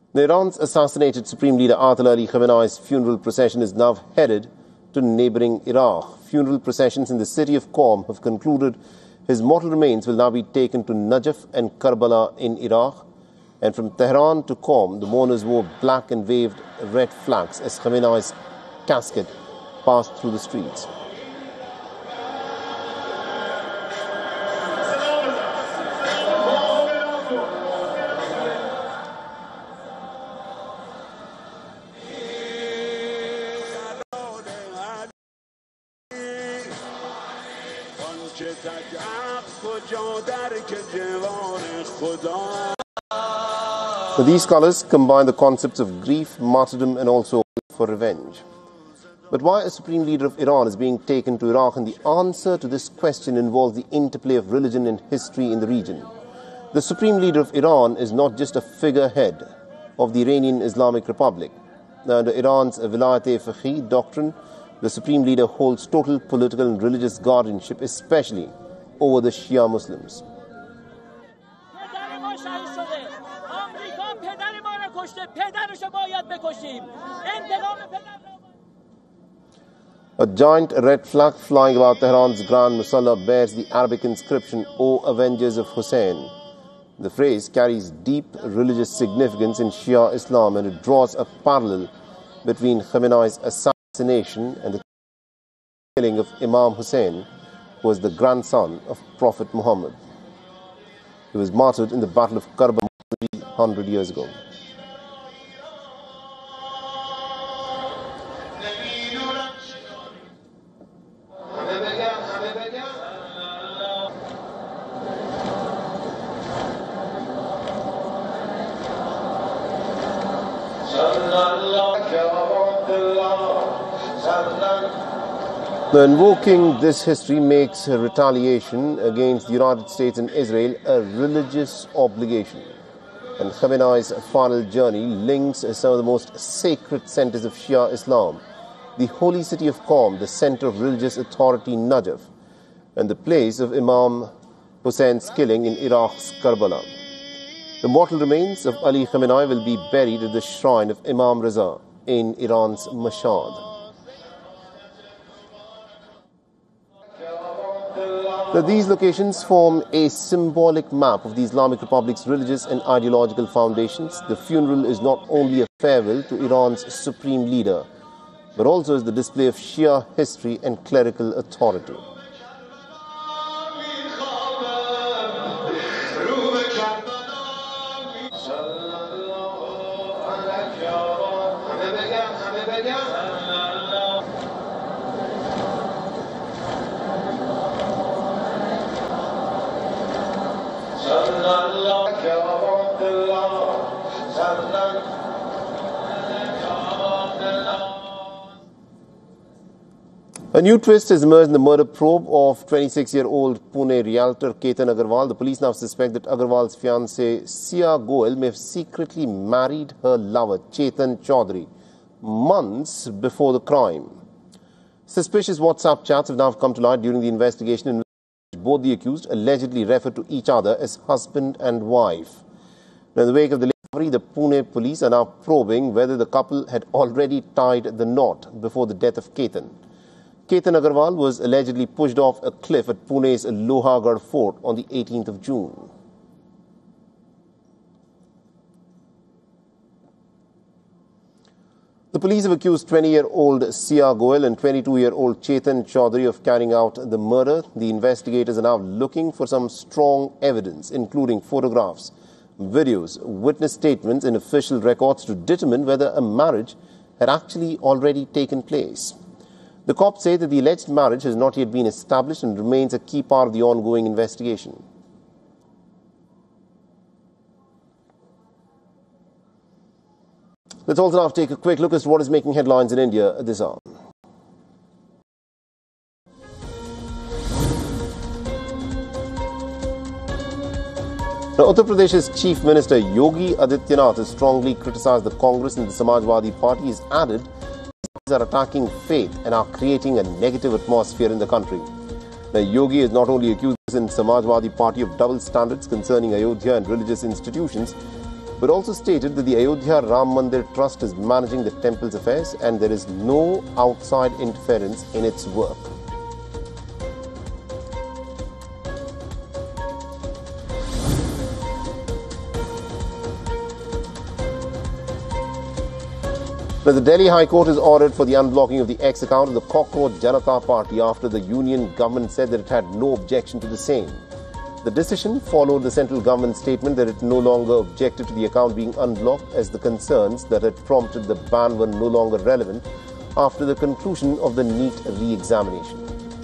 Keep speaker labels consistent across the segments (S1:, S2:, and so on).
S1: Iran's assassinated Supreme Leader Ayatollah Ali Khamenei's funeral procession is now headed to neighboring Iraq. Funeral processions in the city of Qom have concluded. His mortal remains will now be taken to Najaf and Karbala in Iraq. And from Tehran to Qom, the mourners wore black and waved red flags as Khamenei's casket passed through the streets. These scholars combine the concepts of grief, martyrdom and also for revenge. But why a supreme leader of Iran is being taken to Iraq? And the answer to this question involves the interplay of religion and history in the region. The supreme leader of Iran is not just a figurehead of the Iranian Islamic Republic. Under Iran's Vilayat-e-Faqih doctrine, the supreme leader holds total political and religious guardianship, especially over the Shia Muslims. A giant red flag flying above Tehran's Grand Musalla bears the Arabic inscription, "O Avengers of Hussein." The phrase carries deep religious significance in Shia Islam, and it draws a parallel between Khamenei's assassination and the killing of Imam Hussein, who was the grandson of Prophet Muhammad. He was martyred in the Battle of Karbala 300 years ago. Now, invoking this history makes retaliation against the United States and Israel a religious obligation. And Khamenei's final journey links some of the most sacred centers of Shia Islam, the holy city of Qom, the center of religious authority Najaf, and the place of Imam Hussein's killing in Iraq's Karbala. The mortal remains of Ali Khamenei will be buried at the shrine of Imam Reza in Iran's Mashhad. Now, these locations form a symbolic map of the Islamic Republic's religious and ideological foundations. The funeral is not only a farewell to Iran's supreme leader, but also is the display of Shia history and clerical authority. A new twist has emerged in the murder probe of 26-year-old Pune realtor Ketan Agarwal. The police now suspect that Agarwal's fiancée Sia Goel may have secretly married her lover Chetan Chaudhary months before the crime. Suspicious WhatsApp chats have now come to light during the investigation, in which both the accused allegedly referred to each other as husband and wife. Now, in the wake of the discovery, the Pune police are now probing whether the couple had already tied the knot before the death of Ketan. Ketan Agarwal was allegedly pushed off a cliff at Pune's Lohagarh Fort on the 18th of June. The police have accused 20-year-old Sia Goel and 22-year-old Chetan Chaudhary of carrying out the murder. The investigators are now looking for some strong evidence, including photographs, videos, witness statements and official records to determine whether a marriage had actually already taken place. The cops say that the alleged marriage has not yet been established and remains a key part of the ongoing investigation. Let's also now take a quick look at what is making headlines in India at this hour. Now, Uttar Pradesh's Chief Minister Yogi Adityanath has strongly criticized the Congress and the Samajwadi Party. He's added are attacking faith and are creating a negative atmosphere in the country. Now, Yogi has not only accused the Samajwadi Party of double standards concerning Ayodhya and religious institutions, but also stated that the Ayodhya Ram Mandir Trust is managing the temple's affairs and there is no outside interference in its work. Now, the Delhi High Court has ordered for the unblocking of the X account of the Cockroach Janata Party after the union government said that it had no objection to the same. The decision followed the central government's statement that it no longer objected to the account being unblocked, as the concerns that had prompted the ban were no longer relevant after the conclusion of the NEET re-examination.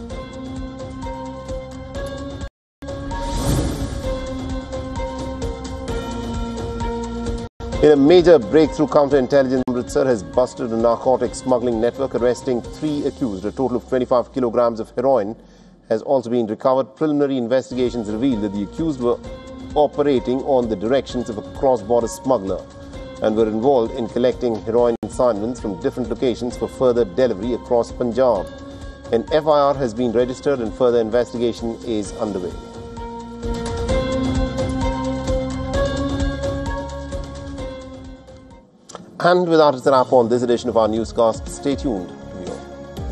S1: In a major breakthrough, counterintelligence, Amritsar has busted a narcotic smuggling network, arresting 3 accused. A total of 25 kilograms of heroin has also been recovered. Preliminary investigations revealed that the accused were operating on the directions of a cross-border smuggler and were involved in collecting heroin consignments from different locations for further delivery across Punjab. An FIR has been registered and further investigation is underway. And with that, it's a wrap on this edition of our newscast. Stay tuned.